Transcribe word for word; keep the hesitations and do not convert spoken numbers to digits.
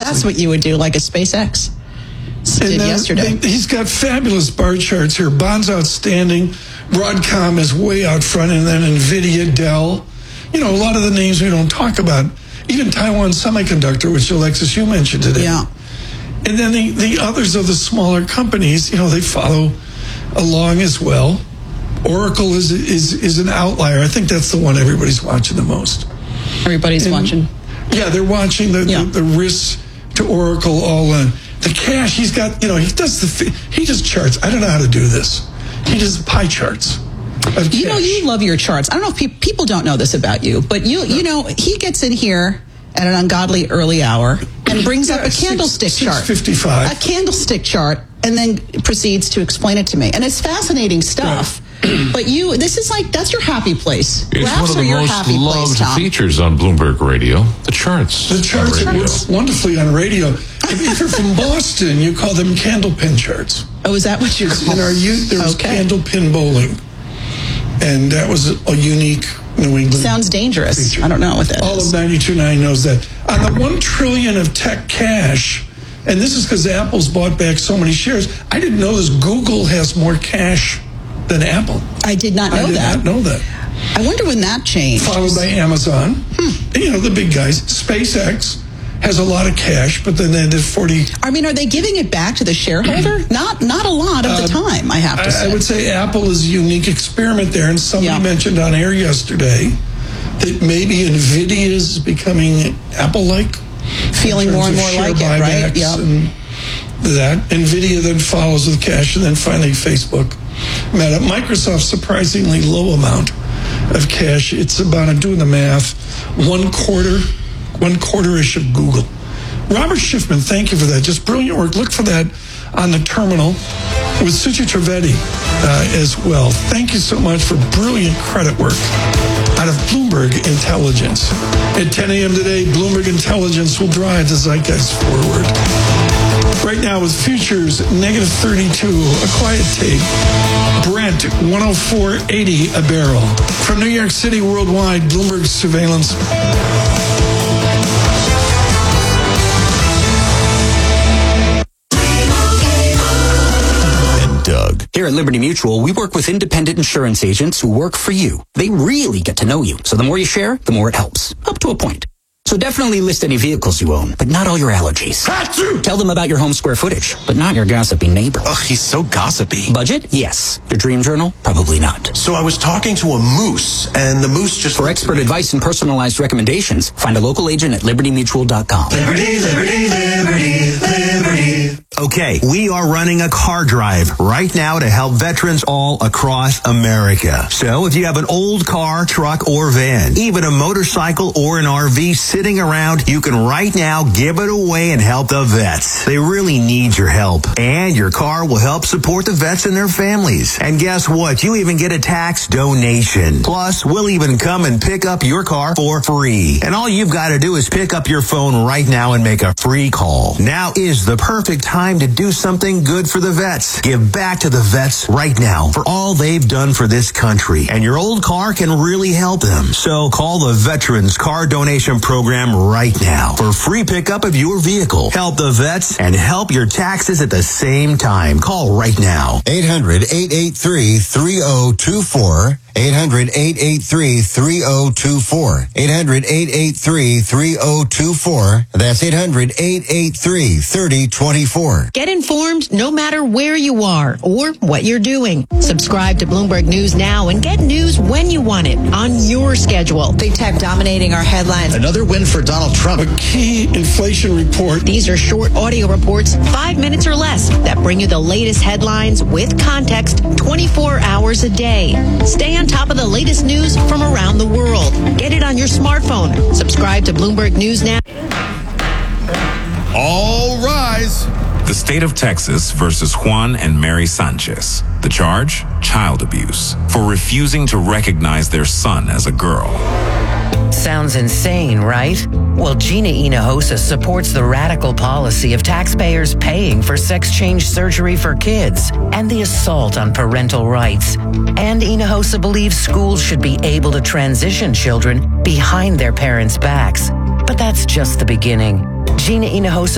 That's what you would do, like a SpaceX did yesterday. They, he's got fabulous bar charts here. Bond's outstanding. Broadcom is way out front, and then NVIDIA, Dell. You know, a lot of the names we don't talk about. Even Taiwan Semiconductor, which Alexis, you mentioned today. Yeah. And then the, the others of the smaller companies, you know, they follow along as well. Oracle is is is an outlier. I think that's the one everybody's watching the most. Everybody's and, watching. Yeah, they're watching the, yeah. the, the risks to Oracle all in. The cash, he's got, you know, he does the, he does charts. I don't know how to do this. He does pie charts. You know, you love your charts. I don't know if pe- people don't know this about you, but you, you know, he gets in here at an ungodly early hour and brings yeah, up a candlestick six, chart. six fifty-five. A candlestick chart, and then proceeds to explain it to me. And it's fascinating stuff. Right. But you, this is like, that's your happy place. It's Graphs one of the most loved place, features on Bloomberg Radio. The charts. The charts work wonderfully on radio. If you're from Boston, you call them candlepin charts. Oh, is that what you call? In our youth, there was okay. candlepin bowling. And that was a unique New England. Sounds dangerous. Feature. I don't know what that All is. All of ninety-two point nine knows that. On the one trillion of tech cash, and this is because Apple's bought back so many shares, I didn't know this. Google has more cash than Apple. I did not know I did that. not know that. I wonder when that changed. Followed by Amazon. Hmm. You know, the big guys. SpaceX has a lot of cash, but then they did forty. I mean, are they giving it back to the shareholder? not not a lot of the time, I have to I, say. I would say Apple is a unique experiment there, and somebody yeah. mentioned on air yesterday that maybe NVIDIA is becoming Apple-like. Feeling more and more like it, right? Yeah. And that. NVIDIA then follows with cash, and then finally Facebook. Meta. Microsoft, surprisingly low amount of cash. It's about, I'm doing the math, one quarter One quarter-ish of Google. Robert Schiffman, thank you for that. Just brilliant work. Look for that on the terminal with Suchi Trivedi uh, as well. Thank you so much for brilliant credit work out of Bloomberg Intelligence. At ten a.m. today, Bloomberg Intelligence will drive the zeitgeist forward. Right now with futures, negative thirty-two, a quiet take. Brent, one oh four eighty a barrel. From New York City worldwide, Bloomberg Surveillance. Doug. Here at Liberty Mutual, we work with independent insurance agents who work for you. They really get to know you. So the more you share, the more it helps. Up to a point. So definitely list any vehicles you own, but not all your allergies. Achoo! Tell them about your home square footage, but not your gossipy neighbor. Ugh, he's so gossipy. Budget? Yes. Your dream journal? Probably not. So I was talking to a moose, and the moose just... For expert advice and personalized recommendations, find a local agent at liberty mutual dot com. Liberty, liberty, liberty, liberty. Okay, we are running a car drive right now to help veterans all across America. So if you have an old car, truck, or van, even a motorcycle or an R V sitting around, you can right now give it away and help the vets. They really need your help. And your car will help support the vets and their families. And guess what? You even get a tax donation. Plus, we'll even come and pick up your car for free. And all you've got to do is pick up your phone right now and make a free call. Now is the perfect time to do something good for the vets. Give back to the vets right now for all they've done for this country. And your old car can really help them. So call the Veterans Car Donation Program right now for free pickup of your vehicle. Help the vets and help your taxes at the same time. Call right now. eight hundred, eight eight three, three oh two four. eight hundred, eight eight three, three oh two four. eight hundred, eight eight three, three oh two four. That's eight hundred, eight eight three, three oh two four. Get informed no matter where you are or what you're doing. Subscribe to Bloomberg News now and get news when you want it on your schedule. Big tech dominating our headlines. Another win for Donald Trump. A key inflation report. These are short audio reports, five minutes or less, that bring you the latest headlines with context twenty-four hours a day. Stay on top of the latest news from around the world. Get it on your smartphone. Subscribe to Bloomberg News now. All rise. The state of Texas versus Juan and Mary Sanchez. The charge? Child abuse for refusing to recognize their son as a girl. Sounds insane, right? Well, Gina Hinojosa supports the radical policy of taxpayers paying for sex change surgery for kids and the assault on parental rights. And Hinojosa believes schools should be able to transition children behind their parents' backs. But that's just the beginning. Gina Hinojosa